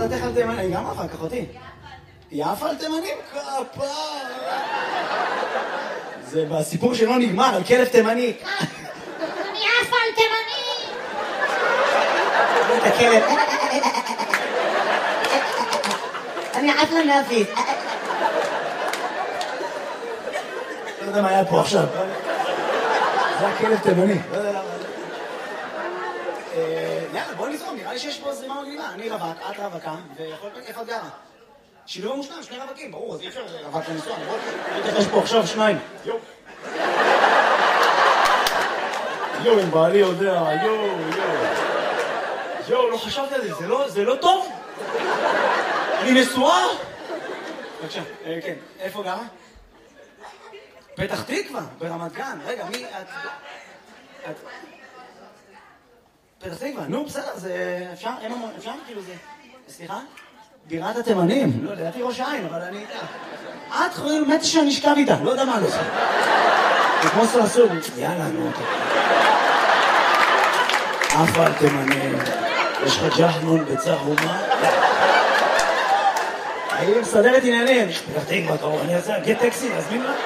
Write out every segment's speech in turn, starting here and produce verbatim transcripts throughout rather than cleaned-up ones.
דעתך על תימנים? אני גם אחר כך אותי. יפה על תימנים? כפה. זה בסיפור שלא נגמר, על כלב תימני. אני יפה על תימנים! את הכלב. אני יפה לנאפיס. לא יודע מה היה פה עכשיו. זה הכלב תימני. לא יודע למה. יאללה, בוא נזרום, נראה לי שיש פה זרימה מגניבה. אני רווק, את רווקה, ויכול להיות איפה את גרה. שילוב המושלם, שני רווקים, ברור, אז אי אפשר רווק לנסוע, נכון? יש פה עכשיו שניים. יו. יו, אם בעלי יודע, יו, יו. יו, לא חשבתי על זה, זה לא טוב? אני נשואה? בבקשה, כן, איפה גרה? פתח תקווה, ברמת גן. רגע, מי את... את... פתח תקווה, נו, בסדר, זה... אפשר? אין המון, אפשר? כאילו זה... סליחה? בירת התימנים. לא, לדעתי ראש העין, אבל אני... את חושבים, מתי שאני אשכב איתה, לא יודע מה לא. זה כמו סלסור. יאללה, נו. אף על תימנים. יש לך ג'חנון בצהומה? אני מסדרת עניינים. פתח תקווה, קרוב, אני אעשה, גט טקסי, להזמין לה?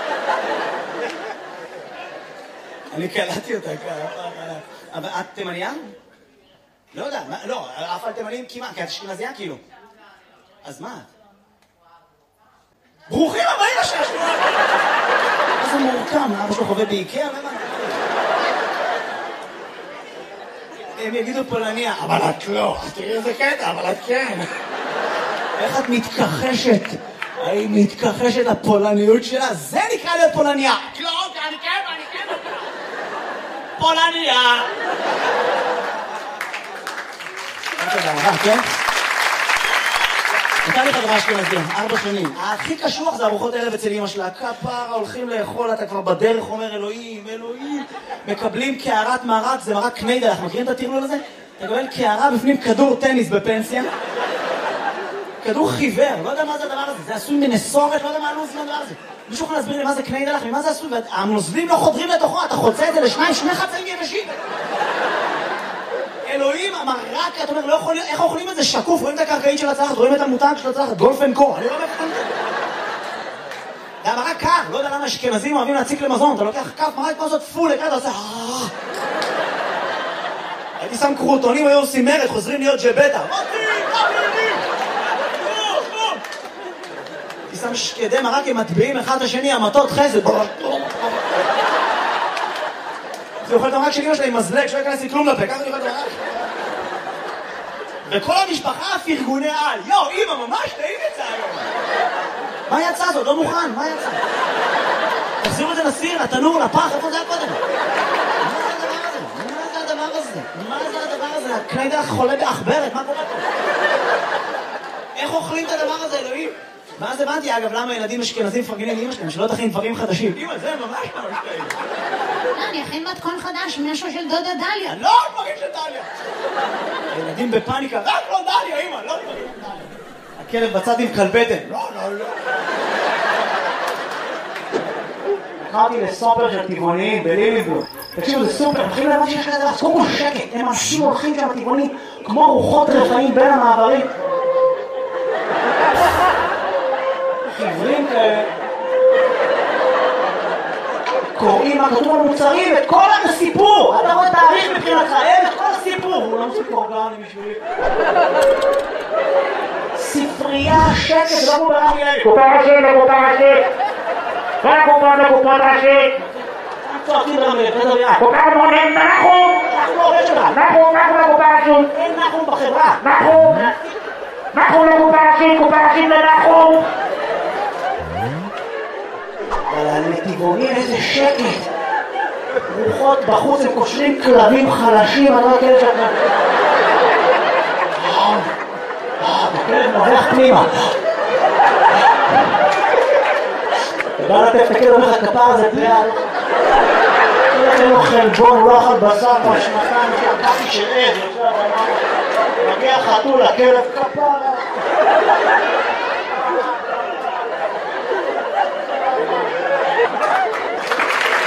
אני קלטתי אותה ככה. אבל את תימניה? לא יודע, לא, אף על תימנים כמעט, כי את אשכנזייה כאילו. אז מה? ברוכים הבאים לשעשוע! איזה מורכם, אבא שלו חווה באיקאה? הם יגידו פולניה, אבל את לא. תראי איזה קטע, אבל את כן. איך את מתכחשת? האם מתכחשת לפולניות שלה? זה נקרא להיות פולניה. לא, אני כן, אני כן. פולניה! תודה רבה, כן? נתן לי חברה אשכנזים, ארבע שנים. הכי קשוח זה ארוחות ערב אצל אמא שלה. כפרה, הולכים לאכול, אתה כבר בדרך אומר אלוהים, אלוהים. מקבלים קערת מרק, זה מרק קניידל, אנחנו מכירים את הטרלול הזה? אתה מקבל קערה בפנים כדור טניס בפנסיה. כדור חיוור, לא יודע מה זה הדבר הזה. זה עשוי מנסורת, לא יודע מה הלוז מהדבר הזה. מישהו יכול להסביר לי מה זה קניידל, ממה זה עשוי? והנוזלים לא חודרים לתוכו, אתה חוצה את זה לשניים, שני חצאים יבשים. אלוהים, המרק, אתה אומר, לא יכול להיות, איך אוכלים את זה שקוף? רואים את הקרקעית של הצלחת, רואים את המותג של הצלחת, גולף אנד קו, אני לא מבין את זה. זה המרק קר, לא יודע למה אשכנזים אוהבים להציק למזון, אתה לוקח כף מרק כמו זאת פול, אתה עושה... הייתי שם קרוטונים, היו עושים מרד, חוזרים להיות ג'בטה. הייתי שם שקדי מרק, הם מטביעים אחד את השני, המטות חסד. זה אוכל את המרק של אמא שלה עם מזלג, שלא ייכנס לי כלום לפה, ככה אני אוכל את המרק. וכל המשפחה פרגוני על, יו, אמא, ממש טעים את זה היום. מה יצא זאת? לא מוכן, מה יצא? תחזירו את זה לסיר, לתנור, לפח, איפה זה היה קודם? מה זה הדבר הזה? מה זה הדבר הזה? הקניידל חולה באחברת, מה קורה פה? איך אוכלים את הדבר הזה, אלוהים? ואז הבנתי, אגב, למה ילדים אשכנזים מפרגנים לאמא שלהם, שלא תכין דברים חדשים. אמא, זה ממש ממש טעים. אני אכין מתכון חדש, משהו של דודה דליה. לא דברים של דליה. ילדים בפאניקה, רק לא דליה, אמא, לא דברים של דליה. הכלב בצד עם כלבטן. לא, לא, לא. קראתי לסופר של טבעוניים בליליבלום. תקשיבו, זה סופר, הם הולכים לבד שיש כזה דבר, קודם כל שקט, הם אנשים הולכים שם טבעוניים כמו רוחות רפאים בין המעברים. חיוורים כאלה. קוראים מה כתוב על מוצרים, את כל הסיפור. אתה רואה תאריך מבחינתך, אין את כל הסיפור. הוא לא מוסיף אורגני בשבילי. ספרייה, שקט, לא כמו ברמי אלי. קופה ראשית לקופה ראשית. כל הקופה לקופה ראשית. צועקים ברמי אלי, תדבר יד. קופה מונים, נחום. אנחנו לא עובד שלך. נחום, נחום לקופה ראשית. אין נחום בחברה. נחום. נחום לקופה ראשית, קופה ראשית לנחום. אבל לטבעונים איזה שקט. רוחות בחוץ, הם קושרים כלבים חלשים, אני לא יודע שאתה... הכלב מובח פנימה. אתה בא לתת את הכלב, אומר לך כפר הזה פליאה. אין לו חלבון, הוא לא אכל בשר כבר שנתיים, שהקפי של עד, מגיע חתול, הכלב כפרה.